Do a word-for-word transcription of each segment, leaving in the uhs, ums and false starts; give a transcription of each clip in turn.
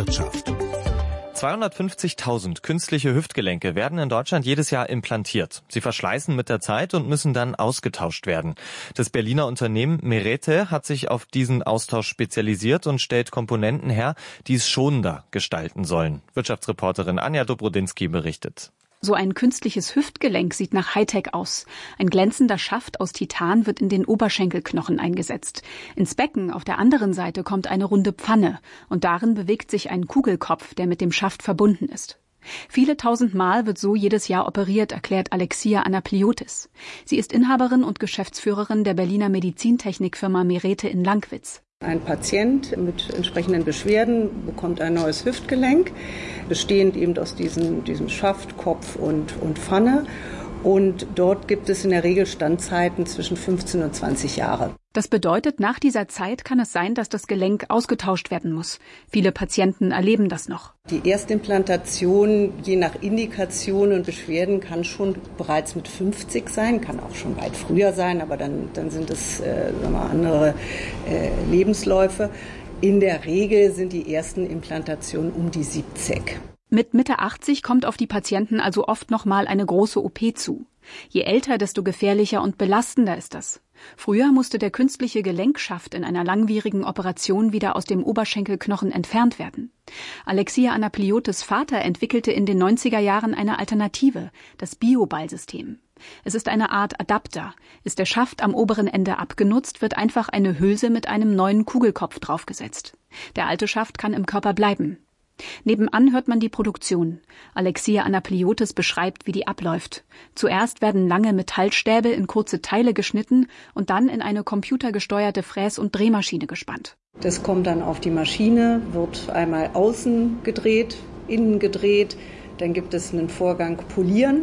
Wirtschaft. zweihundertfünfzigtausend künstliche Hüftgelenke werden in Deutschland jedes Jahr implantiert. Sie verschleißen mit der Zeit und müssen dann ausgetauscht werden. Das Berliner Unternehmen Merete hat sich auf diesen Austausch spezialisiert und stellt Komponenten her, die es schonender gestalten sollen. Wirtschaftsreporterin Anja Dobrodinsky berichtet. So ein künstliches Hüftgelenk sieht nach Hightech aus. Ein glänzender Schaft aus Titan wird in den Oberschenkelknochen eingesetzt. Ins Becken auf der anderen Seite kommt eine runde Pfanne und darin bewegt sich ein Kugelkopf, der mit dem Schaft verbunden ist. Viele tausend Mal wird so jedes Jahr operiert, erklärt Alexia Anapliotis. Sie ist Inhaberin und Geschäftsführerin der Berliner Medizintechnikfirma Merete in Langwitz. Ein Patient mit entsprechenden Beschwerden bekommt ein neues Hüftgelenk, bestehend eben aus diesem, diesem Schaft, Kopf und, und Pfanne. Und dort gibt es in der Regel Standzeiten zwischen fünfzehn und zwanzig Jahre. Das bedeutet, nach dieser Zeit kann es sein, dass das Gelenk ausgetauscht werden muss. Viele Patienten erleben das noch. Die Erstimplantation, je nach Indikation und Beschwerden, kann schon bereits mit fünfzig sein, kann auch schon weit früher sein, aber dann, dann sind es äh, sagen wir mal, andere äh, Lebensläufe. In der Regel sind die ersten Implantationen um die siebzig. Mit Mitte achtzig kommt auf die Patienten also oft noch mal eine große O P zu. Je älter, desto gefährlicher und belastender ist das. Früher musste der künstliche Gelenkschaft in einer langwierigen Operation wieder aus dem Oberschenkelknochen entfernt werden. Alexia Anapliotis' Vater entwickelte in den neunziger Jahren eine Alternative, das Bioball-System. Es ist eine Art Adapter. Ist der Schaft am oberen Ende abgenutzt, wird einfach eine Hülse mit einem neuen Kugelkopf draufgesetzt. Der alte Schaft kann im Körper bleiben. Nebenan hört man die Produktion. Alexia Anapliotis beschreibt, wie die abläuft. Zuerst werden lange Metallstäbe in kurze Teile geschnitten und dann in eine computergesteuerte Fräs- und Drehmaschine gespannt. Das kommt dann auf die Maschine, wird einmal außen gedreht, innen gedreht. Dann gibt es einen Vorgang Polieren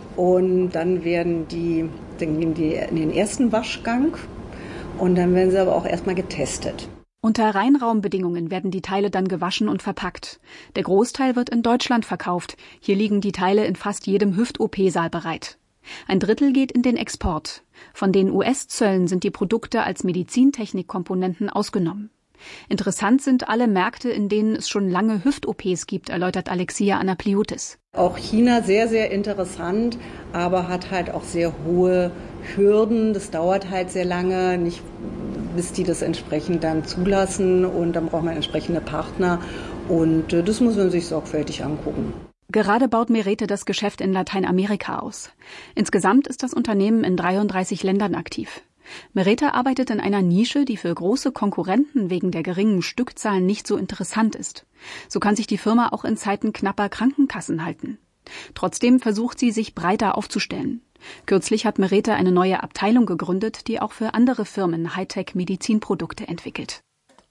und dann werden die, dann gehen die in den ersten Waschgang und dann werden sie aber auch erstmal getestet. Unter Reinraumbedingungen werden die Teile dann gewaschen und verpackt. Der Großteil wird in Deutschland verkauft. Hier liegen die Teile in fast jedem Hüft-O P-Saal bereit. Ein Drittel geht in den Export. Von den U S-Zöllen sind die Produkte als Medizintechnikkomponenten ausgenommen. Interessant sind alle Märkte, in denen es schon lange Hüft-O Ps gibt, erläutert Alexia Anapliotis. Auch China sehr, sehr interessant, aber hat halt auch sehr hohe Hürden. Das dauert halt sehr lange, nicht bis die das entsprechend dann zulassen und dann braucht man entsprechende Partner und das muss man sich sorgfältig angucken. Gerade baut Merete das Geschäft in Lateinamerika aus. Insgesamt ist das Unternehmen in dreiunddreißig Ländern aktiv. Merete arbeitet in einer Nische, die für große Konkurrenten wegen der geringen Stückzahlen nicht so interessant ist. So kann sich die Firma auch in Zeiten knapper Krankenkassen halten. Trotzdem versucht sie, sich breiter aufzustellen. Kürzlich hat Merete eine neue Abteilung gegründet, die auch für andere Firmen Hightech-Medizinprodukte entwickelt.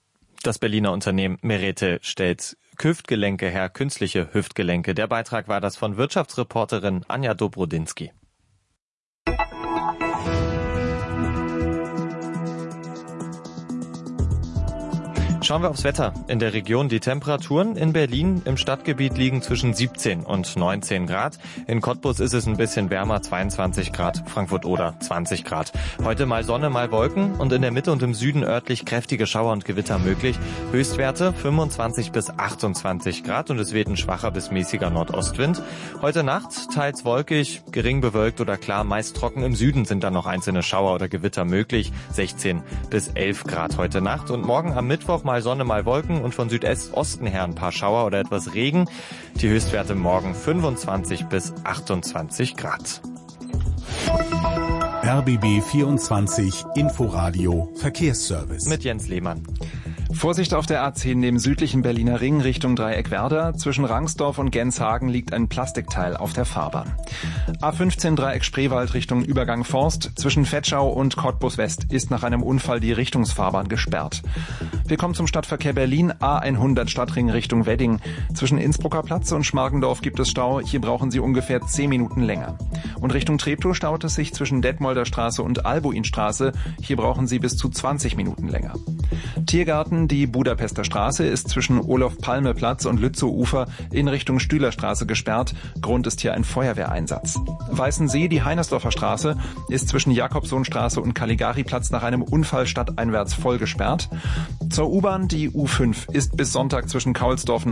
Das Berliner Unternehmen Merete stellt Hüftgelenke her, künstliche Hüftgelenke. Der Beitrag war das von Wirtschaftsreporterin Anja Dobrodinsky. Schauen wir aufs Wetter in der Region. Die Temperaturen in Berlin im Stadtgebiet liegen zwischen siebzehn und neunzehn Grad. In Cottbus ist es ein bisschen wärmer, zweiundzwanzig Grad, Frankfurt-Oder zwanzig Grad. Heute mal Sonne, mal Wolken und in der Mitte und im Süden örtlich kräftige Schauer und Gewitter möglich. Höchstwerte fünfundzwanzig bis achtundzwanzig Grad und es weht ein schwacher bis mäßiger Nordostwind. Heute Nacht teils wolkig, gering bewölkt oder klar, meist trocken. Im Süden sind dann noch einzelne Schauer oder Gewitter möglich. sechzehn bis elf Grad heute Nacht und morgen am Mittwoch mal Sonne, mal Wolken und von Südosten her ein paar Schauer oder etwas Regen. Die Höchstwerte morgen fünfundzwanzig bis achtundzwanzig Grad. R B B vierundzwanzig Inforadio Verkehrsservice Mit Jens Lehmann. Vorsicht auf der A zehn neben südlichen Berliner Ring Richtung Dreieck-Werder. Zwischen Rangsdorf und Genshagen liegt ein Plastikteil auf der Fahrbahn. A fünfzehn Dreieck Spreewald Richtung Übergang Forst. Zwischen Vetschau und Cottbus West ist nach einem Unfall die Richtungsfahrbahn gesperrt. Wir kommen zum Stadtverkehr Berlin. A hundert Stadtring Richtung Wedding. Zwischen Innsbrucker Platz und Schmargendorf gibt es Stau. Hier brauchen Sie ungefähr zehn Minuten länger. Und Richtung Treptow staut es sich zwischen Detmolder Straße und Albuinstraße. Hier brauchen Sie bis zu zwanzig Minuten länger. Tiergarten, die Budapester Straße, ist zwischen Olof-Palme-Platz und Lützow-Ufer in Richtung Stühlerstraße gesperrt. Grund ist hier ein Feuerwehreinsatz. Weißensee, die Heinersdorfer Straße, ist zwischen Jakobsohnstraße und Caligari-Platz nach einem Unfall stadteinwärts voll gesperrt. Zur U-Bahn, die U fünf ist bis Sonntag zwischen Kaulsdorf